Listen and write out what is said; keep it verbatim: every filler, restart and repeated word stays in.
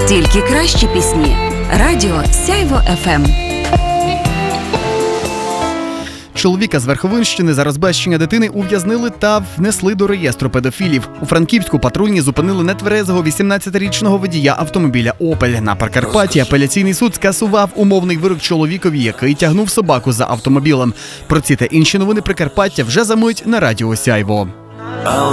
Тільки кращі пісні. Радіо Сяйво еф ем. Чоловіка з Верховинщини за розбещення дитини ув'язнили та внесли до реєстру педофілів. У Франківську патрульні зупинили нетверезого вісімнадцятирічного водія автомобіля «Опель». На Прикарпатті апеляційний суд скасував умовний вирок чоловікові, який тягнув собаку за автомобілем. Про ці та інші новини Прикарпаття вже за мить на радіо Сяйво.